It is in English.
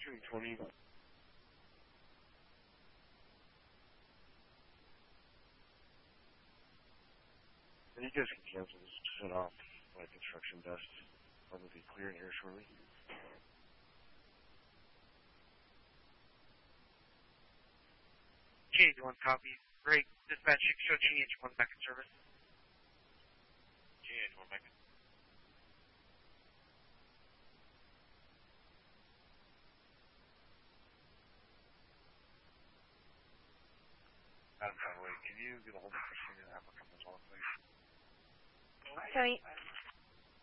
220. And you guys can cancel this to set off my construction dust. Probably be clearing here shortly. GH1 copy. Great. Dispatch, show GH1 back in service. GH1 back in. Adam Conway, can you get a hold of Christina Abercrombie as well, please? Sorry.